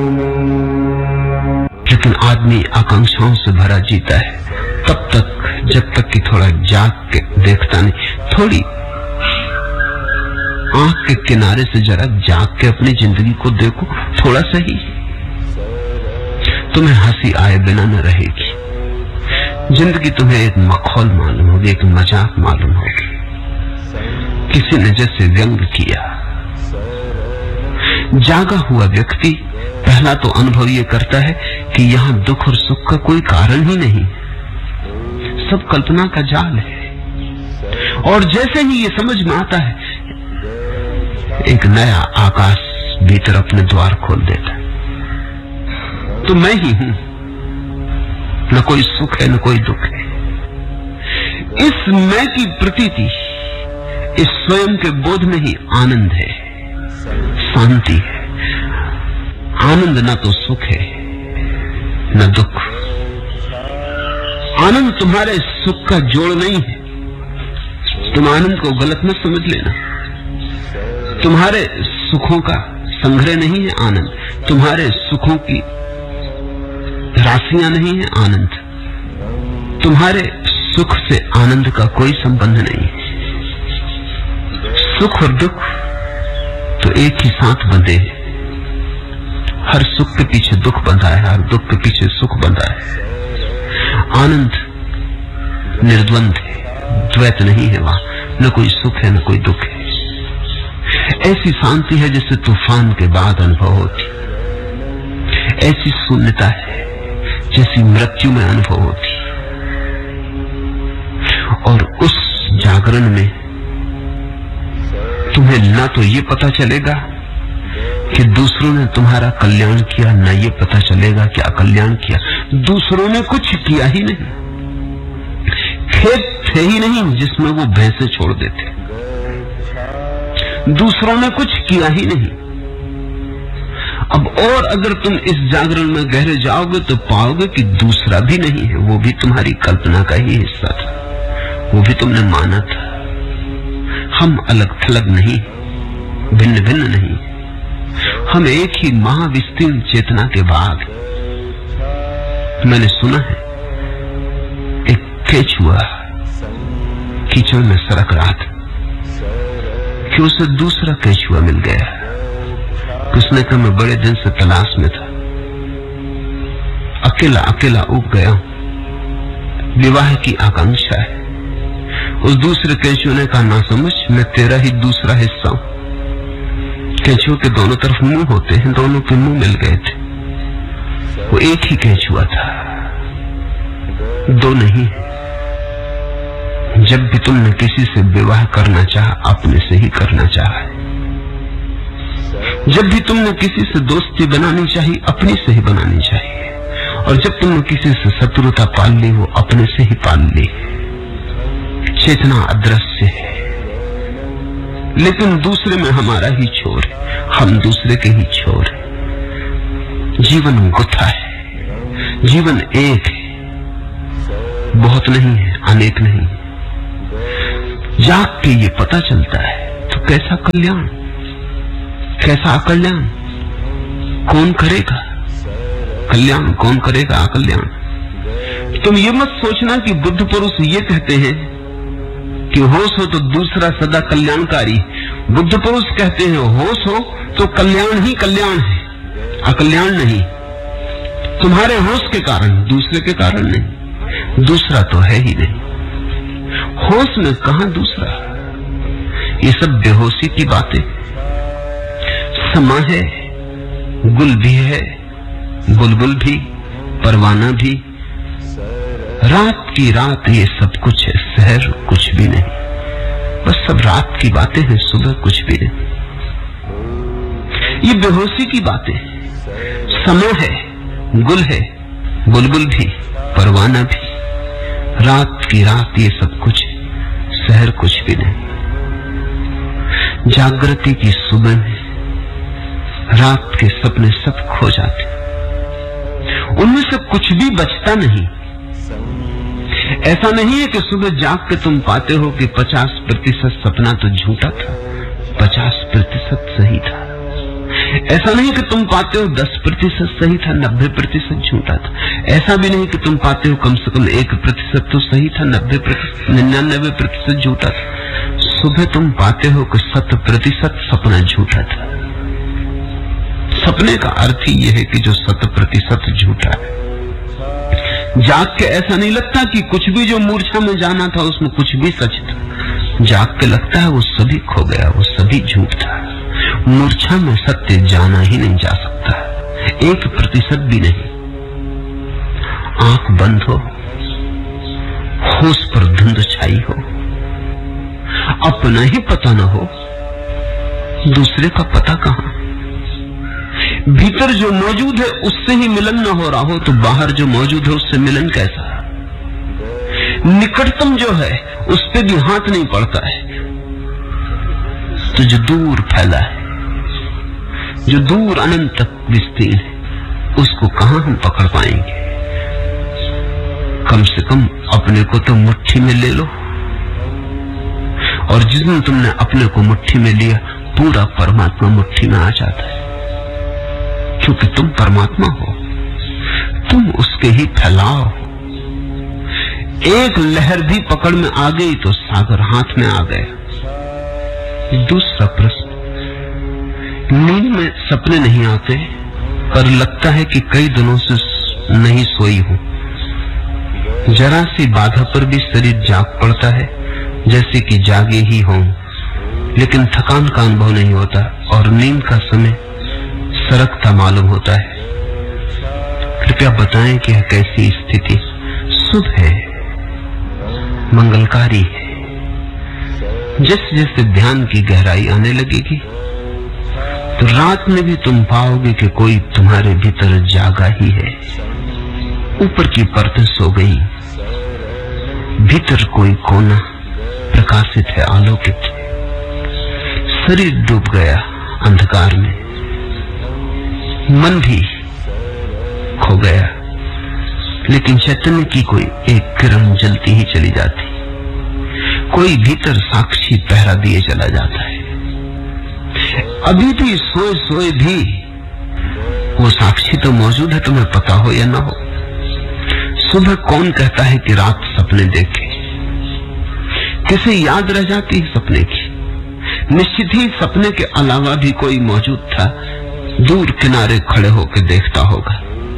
लेकिन आदमी आकांक्षाओं से भरा जीता है तब तक जब तक कि थोड़ा जाग के देखता नहीं। थोड़ी आंख के किनारे से जरा जाग के अपनी जिंदगी को देखो, थोड़ा सा ही। तुम्हें हंसी आए बिना न रहेगी। जिंदगी तुम्हें एक मखौल मालूम होगी, एक मजाक मालूम होगी, किसी ने जैसे व्यंग किया। जागा हुआ व्यक्ति पहला तो अनुभव ये करता है कि यहां दुख और सुख का कोई कारण ही नहीं, सब कल्पना का जाल है। और जैसे ही ये समझ में आता है, एक नया आकाश भीतर अपने द्वार खोल देता है। तो मैं ही हूं, न कोई सुख है न कोई दुख है। इस मैं की प्रतीति, इस स्वयं के बोध में ही आनंद है, शांति है। आनंद न तो सुख है न दुख। आनंद तुम्हारे सुख का जोड़ नहीं है। तुम आनंद को गलत मत समझ लेना। तुम्हारे सुखों का संग्रह नहीं है आनंद, तुम्हारे सुखों की राशियां नहीं है आनंद। तुम्हारे सुख से आनंद का कोई संबंध नहीं। सुख और दुख तो एक ही साथ बंधे हैं। हर सुख के पीछे दुख बंधा है, हर दुख के पीछे सुख बंधा है। आनंद निर्द्वंद है, द्वैत नहीं है वहां, न कोई सुख है न कोई दुख है। ऐसी शांति है जैसे तूफान के बाद अनुभव होती, ऐसी शून्यता है जैसी मृत्यु में अनुभव होती। और उस जागरण में तुम्हें ना तो ये पता चलेगा कि दूसरों ने तुम्हारा कल्याण किया, ना ये पता चलेगा कि अकल्याण किया। दूसरों ने कुछ किया ही नहीं, खेत थे ही नहीं जिसमें वो भैंसे छोड़ देते। दूसरों ने कुछ किया ही नहीं। अब और अगर तुम इस जागरण में गहरे जाओगे तो पाओगे कि दूसरा भी नहीं है, वो भी तुम्हारी कल्पना का ही हिस्सा था, वो भी तुमने माना था। हम अलग थलग नहीं, भिन्न भिन्न नहीं, हम एक ही महाविस्तीर्ण चेतना के भाग। मैंने सुना है एक केचुआ कीचड़ में सरक रहा था कि उसे दूसरा केचुआ मिल गया। उसने कहा मैं बड़े दिन से तलाश में था, अकेला अकेला उब गया हूं, विवाह की आकांक्षा है। उस दूसरे केचुए ने कहा ना समझ, मैं तेरा ही दूसरा हिस्सा हूं। केचुए के दोनों तरफ मुंह होते हैं, दोनों के मुंह मिल गए थे। वो एक ही केचुआ था, दो नहीं। जब भी तुमने किसी से विवाह करना चाहा, अपने से ही करना चाहा। जब भी तुमने किसी से दोस्ती बनानी चाहिए, अपने से ही बनानी चाहिए। और जब तुमने किसी से शत्रुता पाल ली, वो अपने से ही पाल ली। चेतना अदृश्य है, लेकिन दूसरे में हमारा ही छोर है, हम दूसरे के ही छोर है। जीवन गुत्था है, जीवन एक है, बहुत नहीं है, अनेक नहीं। जाग के ये पता चलता है तो कैसा कल्याण, कैसा अकल्याण। कौन करेगा कल्याण, कौन करेगा अकल्याण। तुम ये मत सोचना कि बुद्ध पुरुष ये कहते हैं कि होश हो तो दूसरा सदा कल्याणकारी। बुद्ध पुरुष कहते हैं होश हो तो कल्याण ही कल्याण है, अकल्याण नहीं। तुम्हारे होश के कारण, दूसरे के कारण नहीं। दूसरा तो है ही नहीं, होश में कहां दूसरा। ये सब बेहोशी की बातें। समा है, गुल भी है, बुलबुल भी, परवाना भी, रात की रात ये सब कुछ है, शहर कुछ भी नहीं। बस सब रात की बातें हैं, सुबह कुछ भी नहीं। ये बेहोशी की बातें। समा है, गुल है, बुलबुल भी, परवाना भी, रात की रात ये सब कुछ, शहर कुछ भी नहीं। जागृति की सुबह में रात के सपने सब खो जाते, उनमें से कुछ भी बचता नहीं। ऐसा नहीं है कि सुबह जाग के तुम पाते हो कि 50% सपना तो झूठा था, 50% सही था। ऐसा नहीं कि तुम पाते हो 10% सही था, 90% झूठा था। ऐसा भी नहीं कि तुम पाते हो कम से कम 1% तो सही था, 99% झूठा था। सुबह तुम पाते हो कि 100% सपना झूठा था। सपने का अर्थ ही यह है कि जो 100% झूठा है। जाग के ऐसा नहीं लगता कि कुछ भी जो मूर्छा में जाना था उसमें कुछ भी सच था। जाग के लगता है वो सभी खो गया, वो सभी झूठ था। मूर्छा में सत्य जाना ही नहीं जा सकता, 1% भी नहीं। आंख बंद हो, होश पर धुंध छाई हो, अपना ही पता न हो, दूसरे का पता कहां। भीतर जो मौजूद है उससे ही मिलन न हो रहा हो तो बाहर जो मौजूद है उससे मिलन कैसा। निकटतम जो है उस पे भी हाथ नहीं पड़ता है, तो जो दूर फैला है, जो दूर अनंत तक विस्तीर्ण है, उसको कहां हम पकड़ पाएंगे। कम से कम अपने को तो मुट्ठी में ले लो, और जिस दिन तुमने अपने को मुट्ठी में लिया पूरा परमात्मा मुट्ठी में आ जाता है। क्योंकि तुम परमात्मा हो, तुम उसके ही फैलाव हो। एक लहर भी पकड़ में आ गई तो सागर हाथ में आ गया। दूसरा प्रश्न, नींद में सपने नहीं आते पर लगता है कि कई दिनों से नहीं सोई हूं। जरा सी बाधा पर भी शरीर जाग पड़ता है जैसे कि जागे ही हों, लेकिन थकान का अनुभव नहीं होता और नींद का समय सरकता मालूम होता है। कृपया बताएं कि यह कैसी स्थिति शुभ है, मंगलकारी है। जैसे जैसे ध्यान की गहराई आने लगेगी तो रात में भी तुम पाओगे कि कोई तुम्हारे भीतर जागा ही है। ऊपर की परतें सो गई, भीतर कोई कोना प्रकाशित है, आलोकित। शरीर डूब गया अंधकार में, मन भी खो गया, लेकिन चैतन्य की कोई एक किरण जलती ही चली जाती। कोई भीतर साक्षी पहरा दिए चला जाता है। अभी भी सोए सोए भी वो साक्षी तो मौजूद है, तुम्हें पता हो या ना हो। सुबह कौन कहता है कि रात सपने देखे, किसे याद रह जाती है सपने की। निश्चित ही सपने के अलावा भी कोई मौजूद था, दूर किनारे खड़े होकर देखता होगा।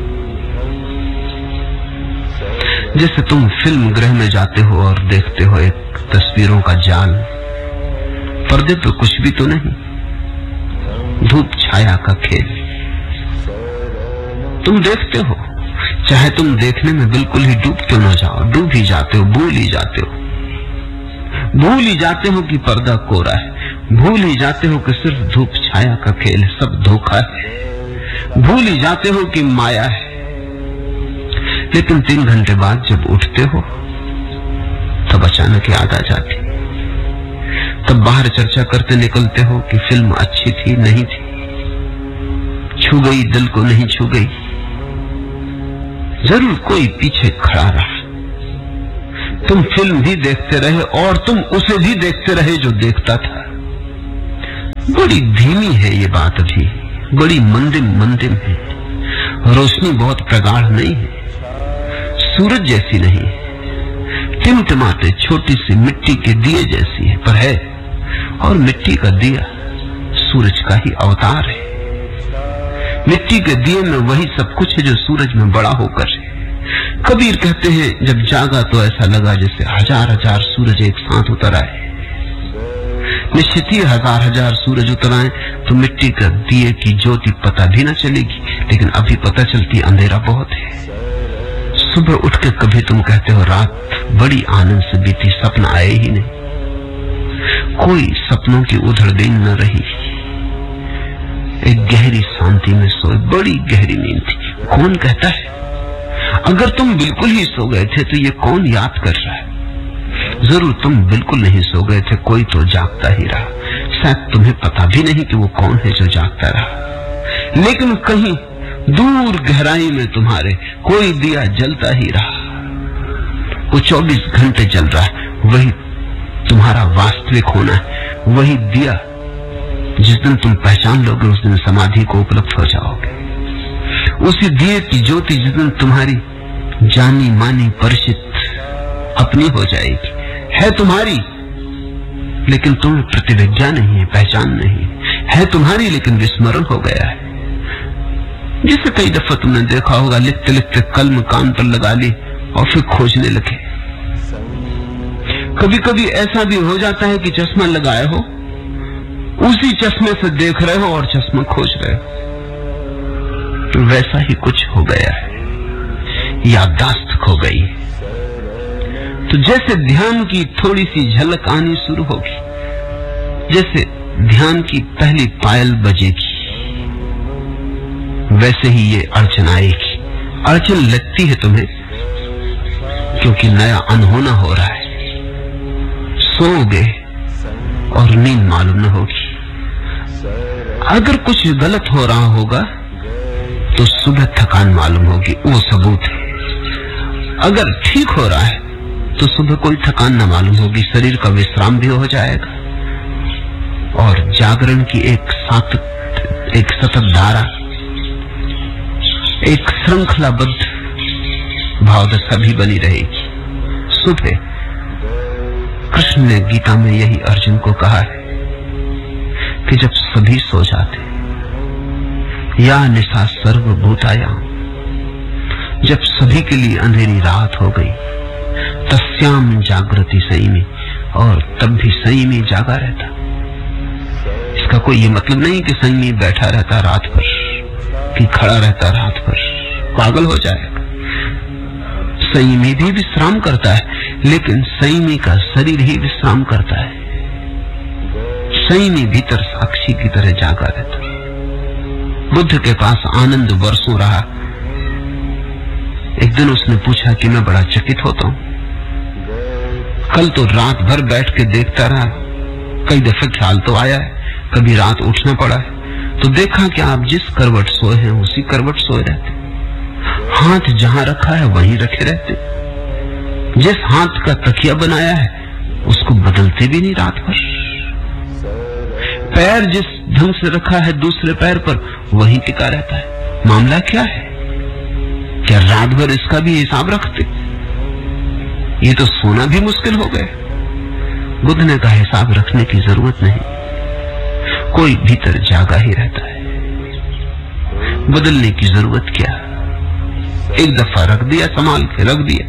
जैसे तुम फिल्म गृह में जाते हो और देखते हो एक तस्वीरों का जाल, पर्दे पे कुछ भी तो नहीं, धूप छाया का खेल। तुम देखते हो, चाहे तुम देखने में बिल्कुल ही डूब क्यों ना जाओ, डूब ही जाते हो, भूल ही जाते हो। भूल ही जाते हो कि पर्दा कोरा है, भूल ही जाते हो कि सिर्फ धूप छाया का खेल है, सब धोखा है। भूल ही जाते हो कि माया है। लेकिन 3 घंटे बाद जब उठते हो तब अचानक याद आ जाती। तब बाहर चर्चा करते निकलते हो कि फिल्म अच्छी थी नहीं थी, छू गई दिल को नहीं छू गई। जरूर कोई पीछे खड़ा रहा। तुम फिल्म भी देखते रहे और तुम उसे भी देखते रहे जो देखता था। बड़ी धीमी है ये बात, अभी बड़ी मंदिम मंदिम है। रोशनी बहुत प्रगाढ़ नहीं है, सूरज जैसी नहीं है, टिमटिमाते छोटी सी मिट्टी के दिए जैसी है, पर है। और मिट्टी का दिया सूरज का ही अवतार है। मिट्टी के दिए में वही सब कुछ है जो सूरज में बड़ा होकर है। कबीर कहते हैं, जब जागा तो ऐसा लगा जैसे हजार हजार सूरज एक साथ उतर आए। निश्चित ही हजार हजार सूरज उतर आए तो मिट्टी का दिए की ज्योति पता भी न चलेगी, लेकिन अभी पता चलती अंधेरा बहुत है। सुबह उठ के कभी तुम कहते हो रात बड़ी आनंद से बीती, सपना आए ही नहीं। कोई सपनों की उधड़बीन न रही, एक गहरी शांति में सोए, बड़ी गहरी नींद थी। कौन कहता है? अगर तुम बिल्कुल ही सो गए थे तो ये कौन याद कर रहा है? जरूर तुम बिल्कुल नहीं सो गए थे, कोई तो जागता ही रहा। शायद तुम्हें पता भी नहीं कि वो कौन है जो जागता रहा, लेकिन कहीं दूर गहराई में तुम्हारे कोई दिया जलता ही रहा। वो 24 घंटे जल रहा है, वही तुम्हारा वास्तविक होना है। वही दिया जिस दिन तुम पहचान लोगे उस दिन समाधि को उपलब्ध हो जाओगे। उसी दिए की ज्योति जिस दिन तुम्हारी जानी मानी परिचित अपनी हो जाएगी, है तुम्हारी लेकिन तुम्हें प्रतिविज्ञा नहीं है, पहचान नहीं है तुम्हारी लेकिन विस्मरण हो गया है। जिसे कई दफा तुमने देखा होगा, लिखते लिखते कलम कान पर लगा ली और फिर खोजने लगे। कभी कभी ऐसा भी हो जाता है कि चश्मा लगाए हो, उसी चश्मे से देख रहे हो और चश्मा खोज रहे हो। तो वैसा ही कुछ हो गया है, याददाश्त खो गई है। तो जैसे ध्यान की थोड़ी सी झलक आनी शुरू होगी, जैसे ध्यान की पहली पायल बजेगी, वैसे ही ये अड़चन आएगी। अड़चन लगती है तुम्हें क्योंकि नया अनहोना हो रहा है। सोओगे और नींद मालूम न होगी। अगर कुछ गलत हो रहा होगा तो सुबह थकान मालूम होगी, वो सबूत है। अगर ठीक हो रहा है तो सुबह कोई थकान न मालूम होगी, शरीर का विश्राम भी हो जाएगा और जागरण की एक सतत धारा, एक श्रृंखलाबद्ध भावदशा भी बनी रहेगी। सुबह कृष्ण ने गीता में यही अर्जुन को कहा है कि जब सभी सो जाते, या निशा सर्वभूतायाम, जब सभी के लिए अंधेरी रात हो गई, तस्याम जागृति संयमी, और तब भी संयमी जागा रहता। इसका कोई ये मतलब नहीं कि संयमी बैठा रहता रात भर, कि खड़ा रहता रात भर, पागल हो जाएगा। संयमी भी विश्राम करता है, लेकिन संयमी का शरीर ही विश्राम करता है। संयमी भीतर साक्षी की तरह जागा रहता। बुद्ध के पास आनंद वर्षों रहा। एक दिन उसने पूछा कि मैं बड़ा चकित होता हूं, कल तो रात भर बैठ के देखता रहा, कई दफे ख्याल तो आया है, कभी रात उठना पड़ा है तो देखा कि आप जिस करवट सोए हैं उसी करवट सोए रहते, हाथ जहां रखा है वहीं रखे रहते, जिस हाथ का तकिया बनाया है उसको बदलते भी नहीं रात भर, पैर जिस ढंग से रखा है दूसरे पैर पर वहीं टिका रहता है। मामला क्या है? क्या रात भर इसका भी हिसाब रखते? ये तो सोना भी मुश्किल हो गए। बुद्ध ने कहा हिसाब रखने की जरूरत नहीं, कोई भीतर जागा ही रहता है, बदलने की जरूरत क्या? एक दफा रख दिया, संभाल के रख दिया।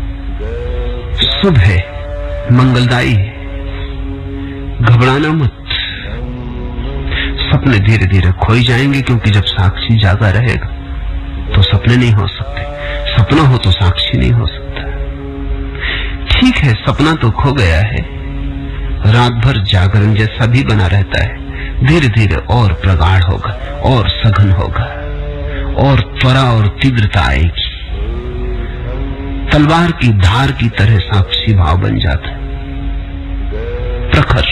सुबह मंगलदायी है, घबराना मत। सपने धीरे धीरे खोई जाएंगे, क्योंकि जब साक्षी जागा रहेगा तो सपने नहीं हो सकते, सपना हो तो साक्षी नहीं हो सकता। ठीक है, सपना तो खो गया है, रात भर जागरण जैसा भी बना रहता है, धीरे धीरे और प्रगाढ़ होगा और सघन होगा और त्वरा और तीव्रता आएगी, तलवार की धार की तरह साक्षी भाव बन जाता है, प्रखर।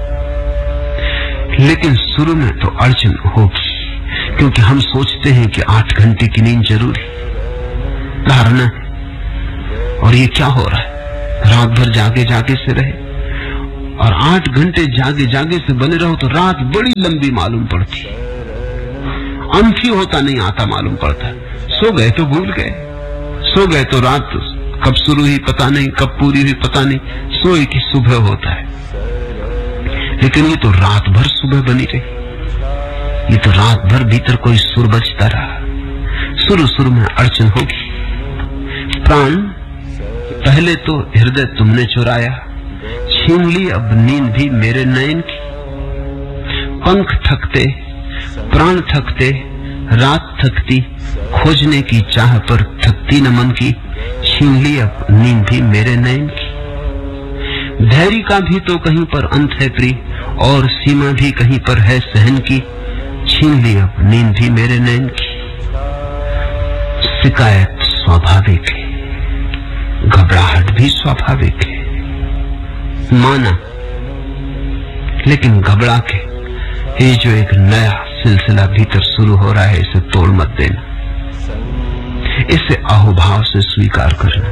लेकिन शुरू में तो अड़चन होगी, क्योंकि हम सोचते हैं कि 8 घंटे की नींद जरूरी धारणा है। और ये क्या हो रहा है? रात भर जागे जागे से रहे और 8 घंटे जागे जागे से बने रहो तो रात बड़ी लंबी मालूम पड़ती, अंत ही होता नहीं आता मालूम पड़ता। सो गए तो भूल गए, सो गए तो रात कब शुरू हुई पता नहीं, कब पूरी हुई पता नहीं, सोए की सुबह होता है। लेकिन ये तो रात भर सुबह बनी रही, ये तो रात भर भीतर कोई सुर बजता रहा। शुरू शुरू में अड़चन होगी। प्राण पहले तो हृदय तुमने चुराया, छीन ली अब नींद भी मेरे नयन की। पंख थकते, प्राण थकते, रात थकती, खोजने की चाह पर थकती न मन की, छीन ली अब नींद भी मेरे नयन की। धैर्य का भी तो कहीं पर अंत है प्रिय, और सीमा भी कहीं पर है सहन की, छीन ली अब नींद भी मेरे नयन की। शिकायत स्वाभाविक है, घबराहट भी स्वाभाविक है, माना, लेकिन घबरा के ये जो एक नया सिलसिला भीतर शुरू हो रहा है इसे तोड़ मत देना, इसे अहोभाव से स्वीकार करना,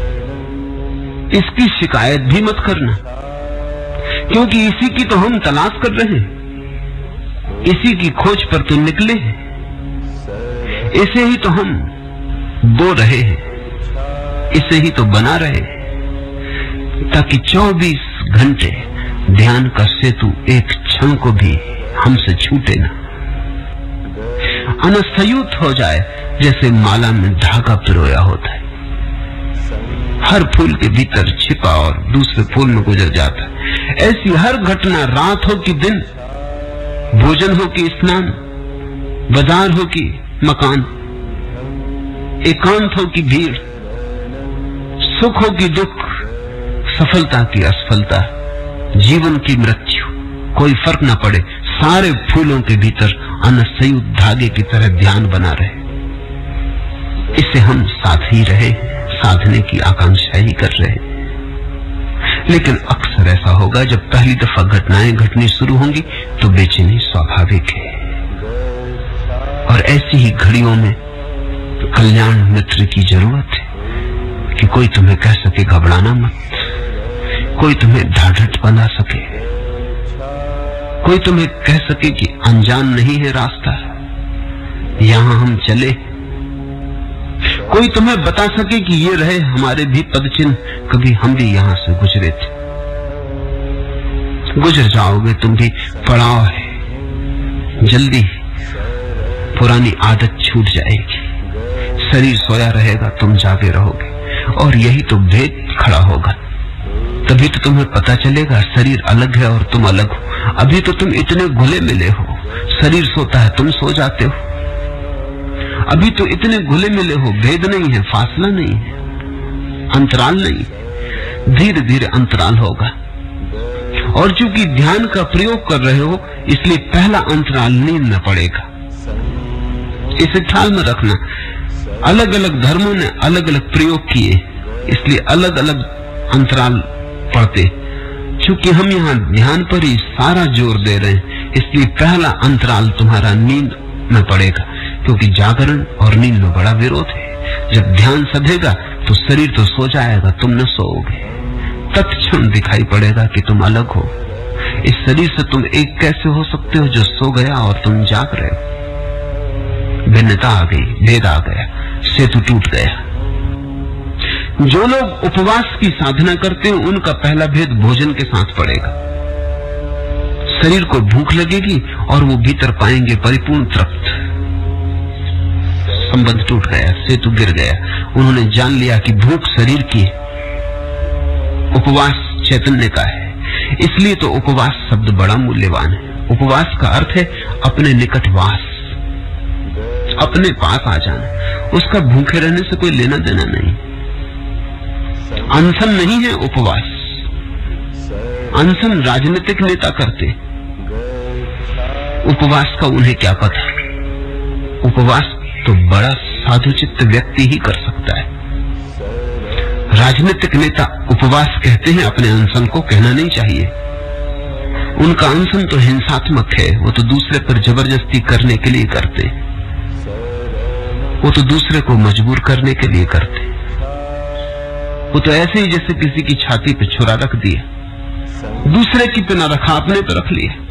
इसकी शिकायत भी मत करना, क्योंकि इसी की तो हम तलाश कर रहे हैं। इसी की खोज पर तो निकले हैं, इसे ही तो हम बो रहे हैं, इसे ही तो बना रहे हैं, ताकि 24 घंटे ध्यान का सेतु एक क्षण को भी हमसे छूटे ना, अनस्थयूत हो जाए जैसे माला में धागा पिरोया होता है, हर फूल के भीतर छिपा और दूसरे फूल में गुजर जाता है। ऐसी हर घटना, रात हो कि दिन, भोजन हो कि स्नान, बाजार हो कि मकान, एकांत हो कि भीड़, सुख हो कि दुख, सफलता की असफलता, जीवन की मृत्यु, कोई फर्क न पड़े, सारे फूलों के भीतर अनसयुक्त धागे की तरह ध्यान बना रहे। इसे हम साध ही रहे, साधने की आकांक्षा ही कर रहे। लेकिन अक्सर ऐसा होगा, जब पहली दफा घटनाएं घटनी शुरू होंगी तो बेचैनी स्वाभाविक है। और ऐसी ही घड़ियों में कल्याण मित्र की जरूरत है कि कोई तुम्हें कह सके घबराना मत, कोई तुम्हें ढाढ़ट बना सके, कोई तुम्हें कह सके कि अनजान नहीं है रास्ता, यहां हम चले, कोई तुम्हें बता सके कि ये रहे हमारे भी पदचिन्ह, कभी हम भी यहां से गुजरे थे। गुजर जाओगे तुम भी, पड़ाव है, जल्दी पुरानी आदत छूट जाएगी, शरीर सोया रहेगा, तुम जागे रहोगे, और यही तो भेद खड़ा होगा। तभी तो तुम्हें पता चलेगा शरीर अलग है और तुम अलग हो। अभी तो तुम इतने घुले मिले हो, शरीर सोता है, तुम सो जाते हो। अभी तो इतने घुले मिले हो, भेद नहीं है, फासला नहीं है, अंतराल नहीं, धीरे धीरे अंतराल होगा। और चूंकि ध्यान का प्रयोग कर रहे हो, इसलिए पहला अंतराल नींद में पड़ेगा। इसे ख्याल में रखना, अलग अलग धर्मों ने अलग अलग प्रयोग किए, इसलिए अलग अलग अंतराल पड़ते। चूंकि हम यहाँ ध्यान पर ही सारा जोर दे रहे हैं, इसलिए पहला अंतराल तुम्हारा नींद में पड़ेगा, क्योंकि जागरण और नींद में बड़ा विरोध है। जब ध्यान सधेगा तो शरीर तो सो जाएगा, तुम न सोओगे, तत्क्षण दिखाई पड़ेगा कि तुम अलग हो। इस शरीर से तुम एक कैसे हो सकते हो जो सो गया और तुम जाग रहे हो। भिन्नता आ गई, भेद आ गया, सेतु टूट गया। जो लोग उपवास की साधना करते हैं, उनका पहला भेद भोजन के साथ पड़ेगा। शरीर को भूख लगेगी और वो भीतर पाएंगे परिपूर्ण तृप्त। संबंध टूट गया, सेतु गिर गया। उन्होंने जान लिया कि भूख शरीर की है, उपवास चैतन्य का है। इसलिए तो उपवास शब्द बड़ा मूल्यवान है। उपवास का अर्थ है अपने निकट वास, अपने पास आ जाना। उसका भूखे रहने से कोई लेना देना नहीं। अनशन नहीं है उपवास। अनशन राजनीतिक नेता करते, उपवास का उन्हें क्या पता। उपवास तो बड़ा साधुचित्त व्यक्ति ही कर सकता है। राजनीतिक नेता उपवास कहते हैं, अपने अनशन को कहना नहीं चाहिए। उनका अनशन तो हिंसात्मक है, वो तो दूसरे पर जबरदस्ती करने के लिए करते, वो तो दूसरे को मजबूर करने के लिए करते। वो तो ऐसे ही जैसे किसी की छाती पे छुरा रख दिया, दूसरे की पे न रखा, अपने पे रख लिया।